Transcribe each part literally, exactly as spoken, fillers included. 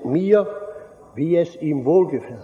mit mir, wie es ihm wohlgefällt.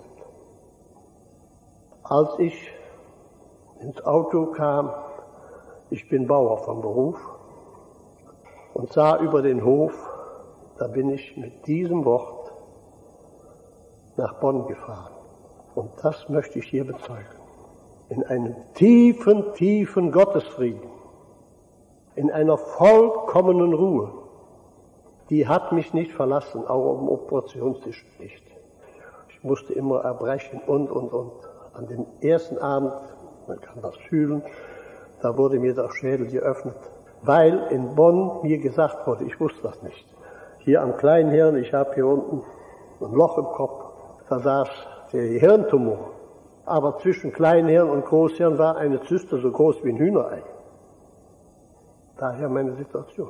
Als ich ins Auto kam, ich bin Bauer von Beruf, und sah über den Hof, da bin ich mit diesem Wort nach Bonn gefahren. Und das möchte ich hier bezeugen. In einem tiefen, tiefen Gottesfrieden, in einer vollkommenen Ruhe. Die hat mich nicht verlassen, auch am Operationstisch nicht. Ich musste immer erbrechen und, und, und. An dem ersten Abend, man kann das fühlen, da wurde mir der Schädel geöffnet, weil in Bonn mir gesagt wurde, ich wusste das nicht. Hier am kleinen Hirn, ich habe hier unten ein Loch im Kopf, da saß der Hirntumor. Aber zwischen Kleinhirn und Großhirn war eine Zyste so groß wie ein Hühnerei. Daher meine Situation.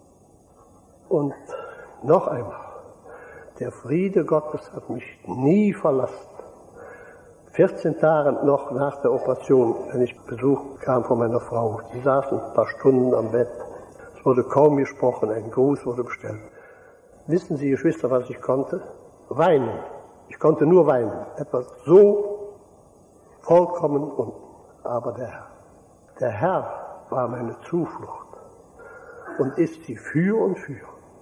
Und noch einmal, der Friede Gottes hat mich nie verlassen. vierzehn Tage noch nach der Operation, wenn ich Besuch kam von meiner Frau, die saßen ein paar Stunden am Bett. Es wurde kaum gesprochen, ein Gruß wurde bestellt. Wissen Sie, Geschwister, was ich konnte? Weinen. Ich konnte nur weinen. Etwas so vollkommen unten. Aber der Herr, der Herr war meine Zuflucht und ist sie für und für.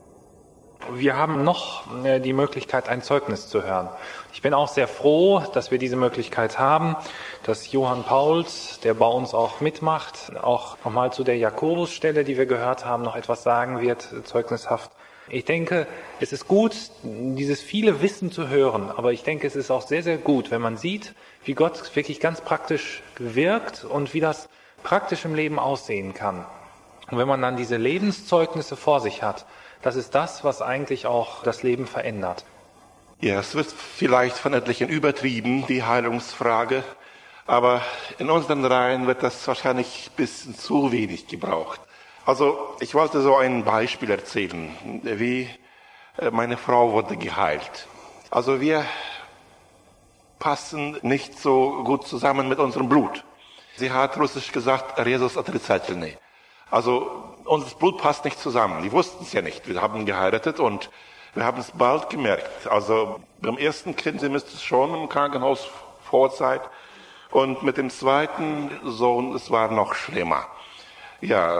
Wir haben noch die Möglichkeit, ein Zeugnis zu hören. Ich bin auch sehr froh, dass wir diese Möglichkeit haben, dass Johann Pauls, der bei uns auch mitmacht, auch nochmal zu der Jakobusstelle, die wir gehört haben, noch etwas sagen wird, zeugnishaft. Ich denke, es ist gut, dieses viele Wissen zu hören, aber ich denke, es ist auch sehr, sehr gut, wenn man sieht, wie Gott wirklich ganz praktisch wirkt und wie das praktisch im Leben aussehen kann. Und wenn man dann diese Lebenszeugnisse vor sich hat, das ist das, was eigentlich auch das Leben verändert. Ja, es wird vielleicht von etlichen übertrieben, die Heilungsfrage, aber in unseren Reihen wird das wahrscheinlich ein bisschen zu wenig gebraucht. Also ich wollte so ein Beispiel erzählen, wie meine Frau wurde geheilt. Also wir passen nicht so gut zusammen mit unserem Blut. Sie hat russisch gesagt, Resus отрицательный. Also unser Blut passt nicht zusammen. Die wussten es ja nicht. Wir haben geheiratet und wir haben es bald gemerkt. Also beim ersten Kind, sie müsste schon im Krankenhaus Vorzeit. Und mit dem zweiten Sohn, es war noch schlimmer. Ja,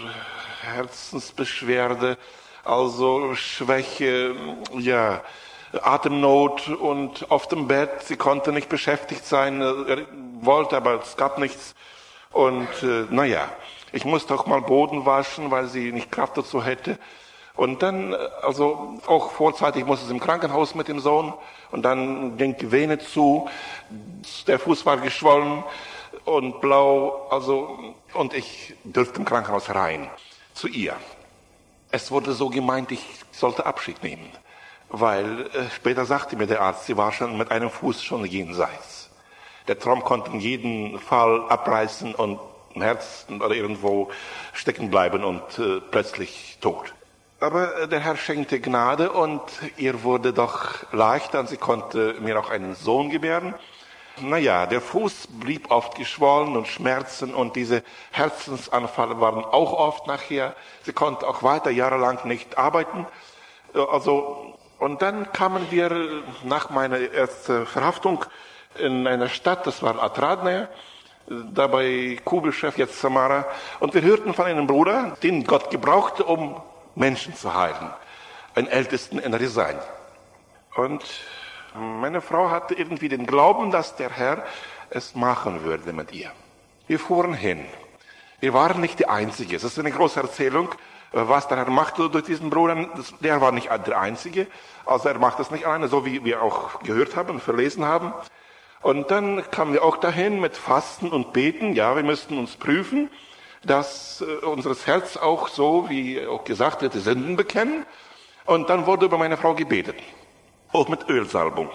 Herzensbeschwerde, also Schwäche, ja, Atemnot und auf dem Bett. Sie konnte nicht beschäftigt sein, er wollte, aber es gab nichts. Und äh, naja, ich musste auch mal Boden waschen, weil sie nicht Kraft dazu hätte. Und dann, also auch vorzeitig musste sie im Krankenhaus mit dem Sohn. Und dann ging die Vene zu, der Fuß war geschwollen und blau, also, und ich durfte im Krankenhaus rein, zu ihr. Es wurde so gemeint, ich sollte Abschied nehmen, weil äh, später sagte mir der Arzt, sie war schon mit einem Fuß schon jenseits. Der Traum konnte in jedem Fall abreißen und im Herzen oder irgendwo stecken bleiben und äh, plötzlich tot. Aber der Herr schenkte Gnade und ihr wurde doch leichter und sie konnte mir auch einen Sohn gebären. Naja, der Fuß blieb oft geschwollen und Schmerzen und diese Herzensanfälle waren auch oft nachher. Sie konnte auch weiter jahrelang nicht arbeiten. Also, und dann kamen wir nach meiner ersten Verhaftung in einer Stadt, das war Atradne, da bei Kubeschew, jetzt Samara. Und wir hörten von einem Bruder, den Gott gebrauchte, um Menschen zu heilen. Einen Ältesten in Risain. Und meine Frau hatte irgendwie den Glauben, dass der Herr es machen würde mit ihr. Wir fuhren hin. Wir waren nicht die Einzige. Es ist eine große Erzählung, was der Herr machte durch diesen Bruder. Der war nicht der Einzige. Also er macht es nicht alleine, so wie wir auch gehört haben und verlesen haben. Und dann kamen wir auch dahin mit Fasten und Beten. Ja, wir müssten uns prüfen, dass äh, unser Herz auch so, wie auch gesagt wird, die Sünden bekennen. Und dann wurde über meine Frau gebetet. Auch mit Ölsalbung.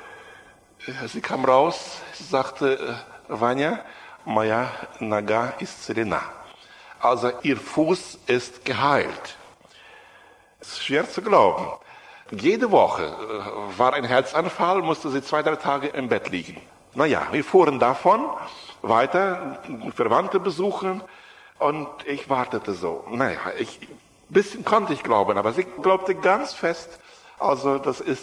Sie kam raus, sie sagte, Vanya, moja naga исцелена. Also ihr Fuß ist geheilt. Es ist schwer zu glauben. Jede Woche war ein Herzanfall, musste sie zwei, drei Tage im Bett liegen. Naja, wir fuhren davon weiter, Verwandte besuchen und ich wartete so. Naja, ich, ein bisschen konnte ich glauben, aber sie glaubte ganz fest, also das ist